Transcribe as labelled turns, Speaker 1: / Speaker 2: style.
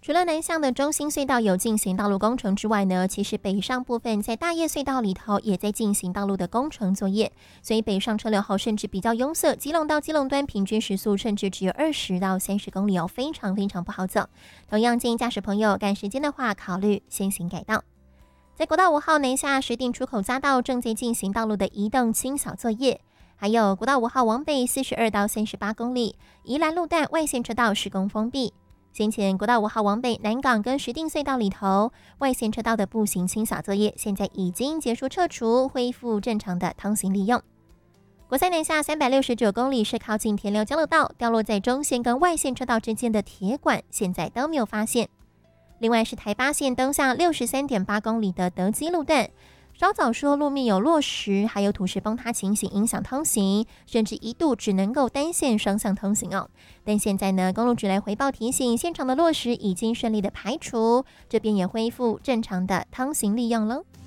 Speaker 1: 除了南向的中兴隧道有进行道路工程之外呢，其实北上部分在大叶隧道里头也在进行道路的工程作业，所以北上车流后甚至比较拥塞，基隆到基隆端平均时速甚至只有20到30公里哦，非常非常不好走。同样建议驾驶朋友赶时间的话，考虑先行改道。在国道5号南下石碇出口匝道正在进行道路的移动清扫作业，还有国道5号往北42到38公里，宜兰路段外线车道施工封闭。先前国道5号往北南港跟石碇隧道里头外线车道的步行清扫作业现在已经结束撤除，恢复正常的通行利用。国三南下369公里是靠近田寮交流道，掉落在中线跟外线车道之间的铁管现在都没有发现。另外是台八线登下63.8公里的德基路段，稍早说路面有落石还有土石崩塌情形影响通行，甚至一度只能够单线双向通行哦。但现在呢，公路局来回报提醒，现场的落石已经顺利的排除，这边也恢复正常的通行利用了。